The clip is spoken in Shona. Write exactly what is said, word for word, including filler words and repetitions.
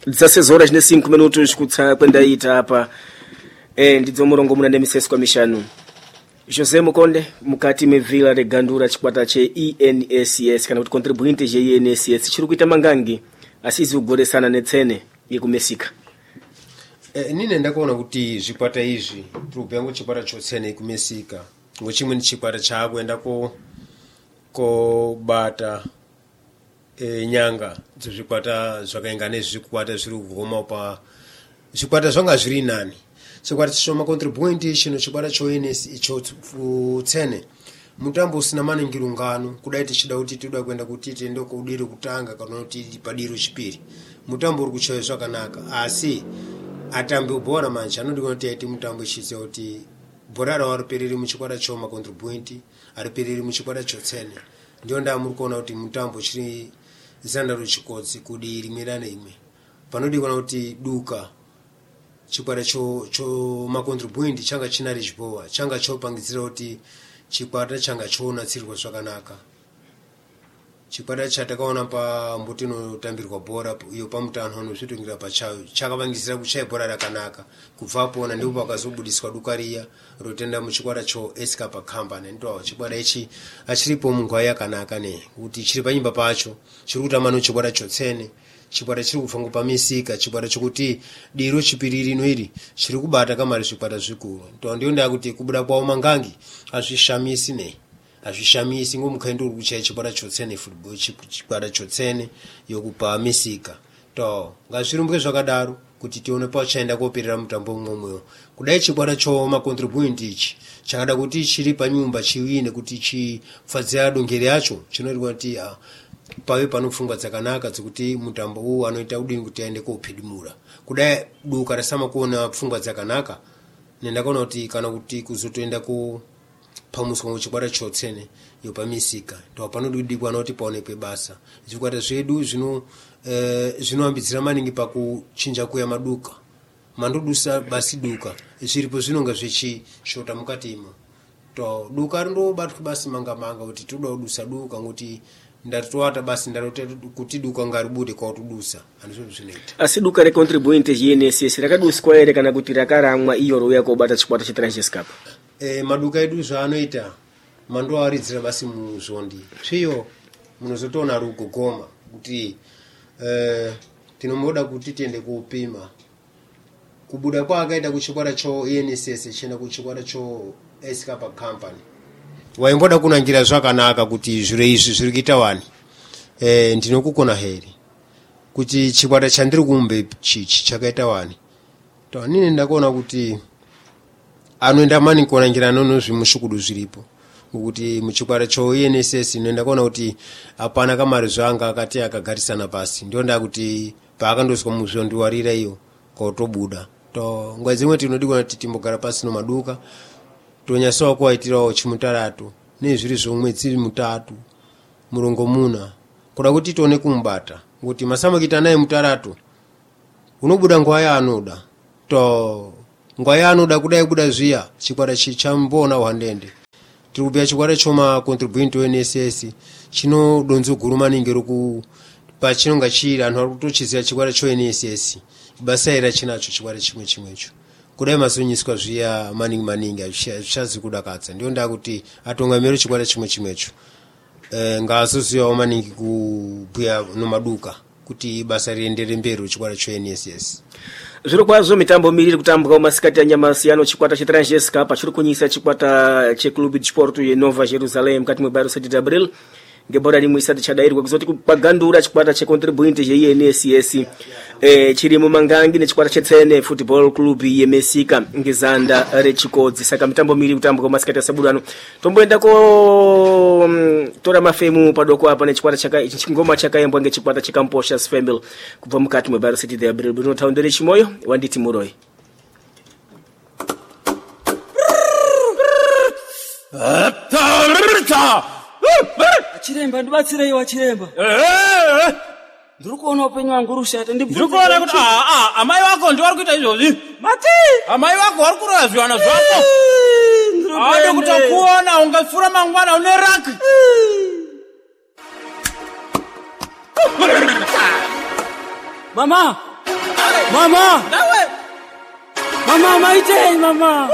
dezesseis horas ne cinco minutos kutsa kwenda ita hapa eh ndidzo murongo muna nemisesi kwa mishanu José Mukonde mukati me vila de Gandura chikwata che E N S S kana kuti contribuinte je E N S S chiri kuita mangangi asizi kugoresana netsene yekumesika. Eh nine ndakaona kuti zvikwata izvi problem yangu chikwata chotsene yekumesika ngochimwe chikwata chakuenda ko ko bata e nyanga zvikwata zvakainga nezvikwata zviri kugoma pa zvikwata zvanga zviri nani chikwata chishoma contribuinte chino chikwata cho N S icho tsene mutambo usina maningirungano kudai tichida kuti tida kuenda kuti tiende kudiri kutanga kana kuti padiro chipiri mutambo uri kuchaya zvakanaka asi atambi ubora manje anodi kuti aiti mutambo chitse kuti bora ra waripereri muchikwata cho ma contribuinte aripereri muchikwata cho tsene ndio nda muri kuona kuti mutambo chiri zandaro chikodzi kudi limirane imwe panodi kuona kuti duka chikwata cho cho ma contribuinte changa chinari chipowa changa chopangidzira kuti chikwata changa choona tsirwa zvakanaka chikwata chatakaona pa mbutino tambirwa bora iyo pamutano unozvitongira pachayo chakavangidzira kuchaya bora rakanaka kubvapo na ndipo pakazobudiswa dukariya rotenda muchikwata cho Escapa Company ndo chikwata ichi achiripo mungwa yakanaka ne kuti chiri panyimba pacho chiri kutamano chikwata chotsene chikwata chiri kufango pamisika chikwata chokuti diro chipiriri noiri chiri kubata kamari chikwata zvikuru ndo ndio nda kuti kubuda kwa mangangi azvishamisi ne azvishamisi ngomukaendo uri kuchaya chikwata chotsene football chikwata chotsene yokupa misika to ngazvirumbwe zvakadaro kuti tione pachaenda koperera mutambo umwe kudai chikwata cho ma contribuinte ichi chakada kuti chiri panyumba chiwine kuti chifadzira dongere yacho chinoitwa kuti uh, pawe panofungwa dzakanaka dzekuti mutambo huu anoita udini kuti aende kopidimura kudai duka rasama kuona pfungwa dzakanaka nendakaona kuti kana kuti kuzotoenda ku pamuswa muchikwata chotsene yopamisika ndo panodudi kwana kuti paonekwe basa zvikwata zvedu zvino eh zvinoambidzira maningi pakuchinja kuya maduka mandodusa basi duka zviripo zvinonga zvichi shota mukati imo to duka ndo batwa basi manga manga kuti toda kudusa duka ngoti ndatwata basi ndarote kuti duka ngaribude kwa kudusa andizvo zvinoita asi duka re contribuinte je N S S rakaduswa ere kana kuti rakaramwa iyo ro yakobata chikwata cheTransescapa. Eh maduka edu zvaanoita mando aridzira basi muzvondi zviyo munozotona rugogoma kuti eh tinomoda kuti tiende kupima kubuda kwa akaita kuchikwata cho E N S S chena kuchikwata cho Escapa Company waimboda kunangira zvakanaka kuti zviro izvi zviri kuita wani eh ndinokukona heri kuti chikwata chandiri kumbe chichi chakaita wani to nini ndakaona kuti anoenda mani kuonangira nono zvimushukudu zviripo ngokuti muchikwata cho E N S S inoenda kuona kuti apana kamari zvanga akati akagarisana pasi ndio nda kuti paakandoswa muzvondiwarira iyo kotobuda to ngwazimwe tinodi kuona kuti timbogara pasi no maduka tonyasawa kuaitirawo chimutaratu nezviri zvomwedzi mutatu murongo muna kuda kuti tione kumbata ngokuti masamakita naye mutaratu unobuda ngwaya anoda to ngwaya anoda kudai kuda zviya chikwata chichambona wandende tiri kupia chikwata choma contribuinte N S S chino donzo guru maningi roku pachinonga chiri anhu ari kutochiziva chikwata cho N S S basa ira chinacho chikwata chimwe chimwecho kudai masonyiswa zviya maningi maningi azvichazi kudakadza ndio nda kuti atonga mero chikwata chimwe chimwecho eh ngazoziwa maningi kubhuya nomaduka kuti basa riendere mberi chikwata cho N S S. Zviro kwazo mitambo miri kutambuka masikati ya Nyamasiyano chikwata cheTransescapa chiri kunyisa chikwata che Clube de Desporto ye Nova Jerusalem kati mwe bairo sete de Abril ngebora limwe isati chadairwa kuzoti kupagandura chikwata che contribuinte je E N S S eh chiri mu mangangi ne chikwata chetsene Football Club ye Mesika ngizanda rechikodzi saka mitambo miri kutambuka masikati ya Sabudano tomboenda ko um, tora mafemu padoko apa ne chikwata chaka chingoma chakayembwa ngechikwata chekamposha Family kubva mukati mwe bairo sete de Abril bino taundere chimoyo wanditi Muroi Chiremba ndibatsire iwa chiremba. Eh. Ndiri kuona upenyu wangu rushata ndibvunze. Ndiri kuona kuti a a amai wako ndiwari kuita izvozvi. Mati. Amai wako wari kurova zviwana zvako. Ade kuti kuona ungafura mangwana une raki. Mama. Mama! Mama, maitei mama!